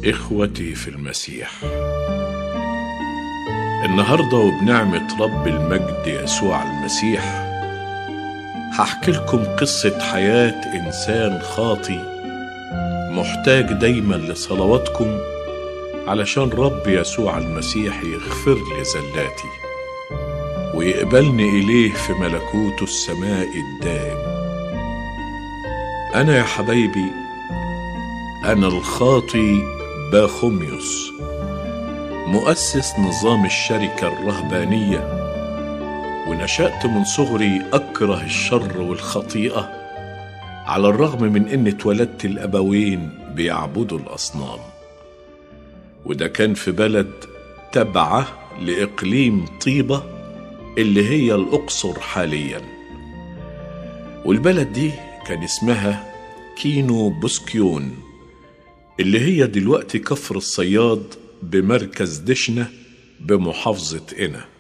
إخوتي في المسيح، النهاردة وبنعمة رب المجد يسوع المسيح هحكي لكم قصة حياة إنسان خاطي محتاج دايما لصلواتكم علشان رب يسوع المسيح يغفر لي زلاتي ويقبلني إليه في ملكوته السماء الدائم. أنا يا حبايبي، أنا الخاطي باخوميوس، مؤسس نظام الشركة الرهبانية، ونشأت من صغري أكره الشر والخطيئة على الرغم من أني اتولدت الأبوين بيعبدوا الأصنام، وده كان في بلد تابعة لإقليم طيبة اللي هي الأقصر حاليا. والبلد دي كان اسمها كينو بوسكيون اللي هي دلوقتي كفر الصياد بمركز دشنة بمحافظة قنا.